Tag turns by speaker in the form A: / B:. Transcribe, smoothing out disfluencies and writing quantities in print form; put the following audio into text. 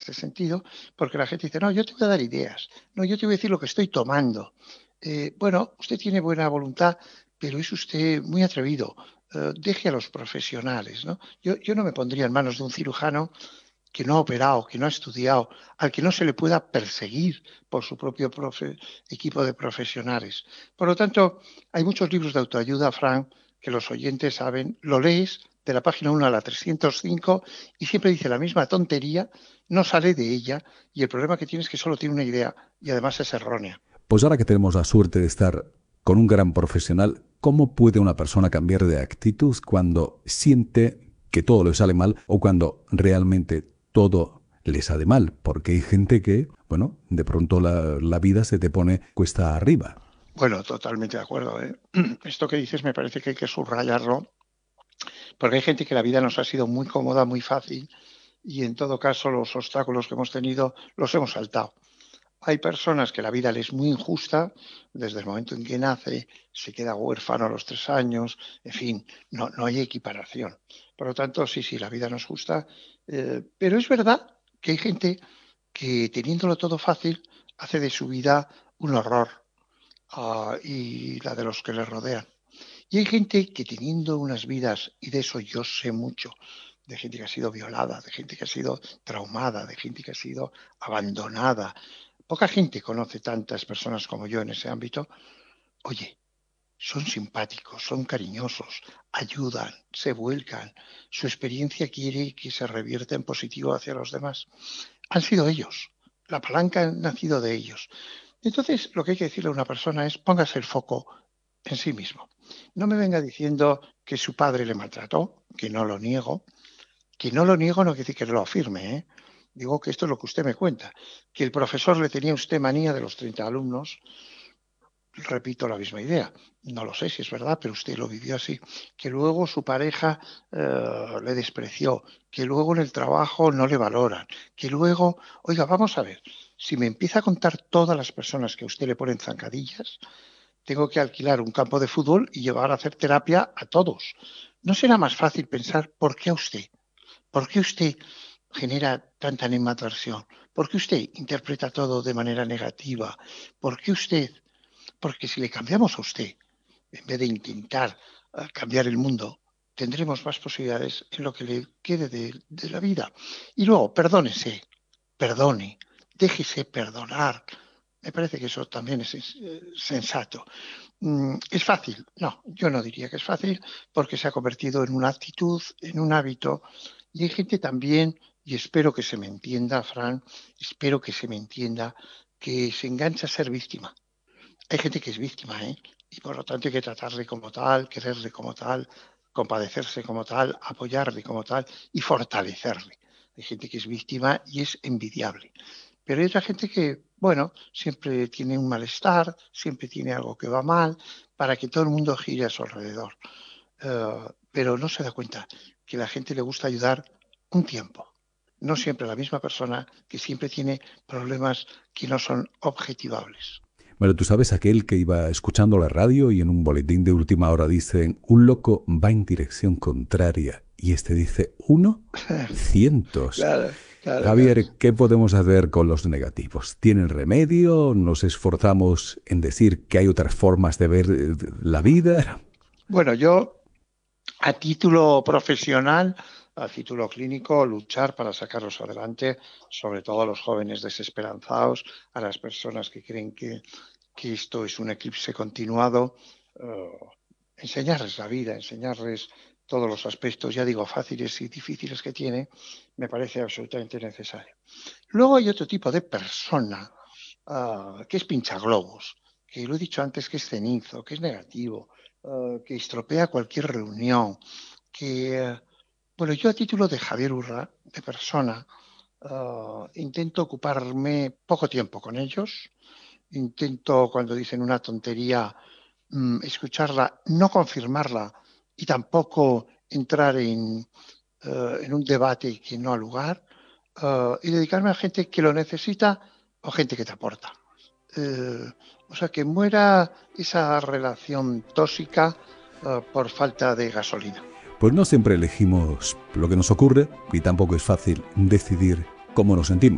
A: este sentido, porque la gente dice, no, yo te voy a dar ideas, no, yo te voy a decir lo que estoy tomando. Bueno, usted tiene buena voluntad, pero es usted muy atrevido. Deje a los profesionales, ¿no? Yo no me pondría en manos de un cirujano que no ha operado, que no ha estudiado, al que no se le pueda perseguir por su propio equipo de profesionales. Por lo tanto, hay muchos libros de autoayuda, Frank, que los oyentes saben, lo lees de la página 1 a la 305 y siempre dice la misma tontería, no sale de ella y el problema que tiene es que solo tiene una idea y además es errónea.
B: Pues ahora que tenemos la suerte de estar con un gran profesional, ¿cómo puede una persona cambiar de actitud cuando siente que todo le sale mal o cuando realmente todo le sale mal? Porque hay gente que, bueno, de pronto la vida se te pone cuesta arriba.
A: Bueno, totalmente de acuerdo, ¿eh? Esto que dices me parece que hay que subrayarlo, porque hay gente que la vida nos ha sido muy cómoda, muy fácil, y en todo caso los obstáculos que hemos tenido los hemos saltado. Hay personas que la vida les es muy injusta, desde el momento en que nace, se queda huérfano a los 3 años, en fin, no hay equiparación. Por lo tanto, sí, la vida no es justa, pero es verdad que hay gente que teniéndolo todo fácil hace de su vida un horror, y la de los que le rodean. Y hay gente que teniendo unas vidas, y de eso yo sé mucho, de gente que ha sido violada, de gente que ha sido traumada, de gente que ha sido abandonada. Poca gente conoce tantas personas como yo en ese ámbito. Oye, son simpáticos, son cariñosos, ayudan, se vuelcan. Su experiencia quiere que se revierta en positivo hacia los demás. Han sido ellos. La palanca ha nacido de ellos. Entonces, lo que hay que decirle a una persona es póngase el foco en sí mismo. No me venga diciendo que su padre le maltrató, que no lo niego. Que no lo niego no quiere decir que no lo afirme, ¿eh? Digo que esto es lo que usted me cuenta. Que el profesor le tenía a usted manía de los 30 alumnos, repito la misma idea. No lo sé si es verdad, pero usted lo vivió así. Que luego su pareja le despreció, que luego en el trabajo no le valoran, que luego, oiga, vamos a ver, si me empieza a contar todas las personas que a usted le ponen zancadillas, tengo que alquilar un campo de fútbol y llevar a hacer terapia a todos. ¿No será más fácil pensar por qué a usted? ¿Por qué usted genera tanta animadversión? ¿Por qué usted interpreta todo de manera negativa? ¿Por qué usted? Porque si le cambiamos a usted, en vez de intentar cambiar el mundo, tendremos más posibilidades en lo que le quede de la vida. Y luego, perdónese, perdone, déjese perdonar. Me parece que eso también es sensato. ¿Es fácil? No, yo no diría que es fácil porque se ha convertido en una actitud, en un hábito. Y hay gente también, y espero que se me entienda, Fran, espero que se me entienda, que se engancha a ser víctima. Hay gente que es víctima, ¿eh? Y por lo tanto hay que tratarle como tal, quererle como tal, compadecerse como tal, apoyarle como tal y fortalecerle. Hay gente que es víctima y es envidiable. Pero hay otra gente que, bueno, siempre tiene un malestar, siempre tiene algo que va mal, para que todo el mundo gire a su alrededor. Pero no se da cuenta que a la gente le gusta ayudar un tiempo. No siempre la misma persona que siempre tiene problemas que no son objetivables.
B: Bueno, tú sabes aquel que iba escuchando la radio y en un boletín de última hora dicen, un loco va en dirección contraria y este dice, uno, cientos.
A: Claro, claro, claro.
B: Javier, ¿qué podemos hacer con los negativos? ¿Tienen remedio? ¿Nos esforzamos en decir que hay otras formas de ver la vida?
A: Bueno, yo a título profesional, a título clínico, luchar para sacarlos adelante, sobre todo a los jóvenes desesperanzados, a las personas que creen que esto es un eclipse continuado, enseñarles la vida, enseñarles todos los aspectos, ya digo, fáciles y difíciles que tiene, me parece absolutamente necesario. Luego hay otro tipo de persona que es pinchaglobos, que lo he dicho antes, que es cenizo, que es negativo, que estropea cualquier reunión, que, bueno, yo a título de Javier Urra, de persona, intento ocuparme poco tiempo con ellos, intento cuando dicen una tontería escucharla, no confirmarla y tampoco entrar en un debate que no ha lugar, y dedicarme a gente que lo necesita o gente que te aporta. Eh, o sea, que muera esa relación tóxica por falta de gasolina.
B: Pues no siempre elegimos lo que nos ocurre y tampoco es fácil decidir cómo nos sentimos.